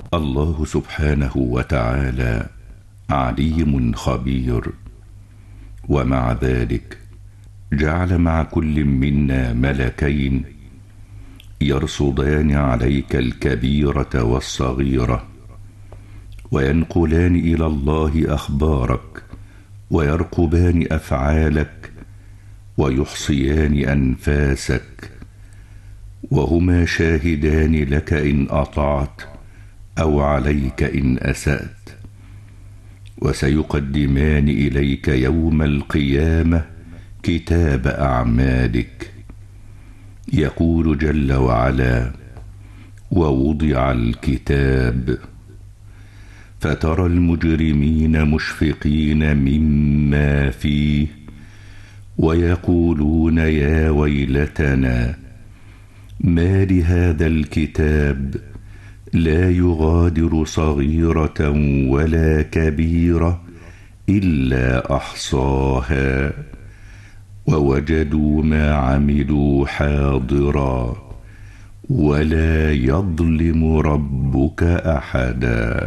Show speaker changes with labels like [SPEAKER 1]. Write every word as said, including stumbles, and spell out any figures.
[SPEAKER 1] الله سبحانه وتعالى عليم خبير، ومع ذلك جعل مع كل منا ملكين يرصدان عليك الكبيرة والصغيرة، وينقلان إلى الله أخبارك، ويرقبان أفعالك، ويحصيان أنفاسك، وهما شاهدان لك إن أطعت أو عليك إن أسأت. وسيقدمان إليك يوم القيامة كتاب أعمالك. يقول جل وعلا: ووضع الكتاب فترى المجرمين مشفقين مما فيه ويقولون يا ويلتنا ما لهذا الكتاب لا يغادر صغيرة ولا كبيرة إلا أحصاها ووجدوا ما عملوا حاضرا ولا يظلم ربك أحدا.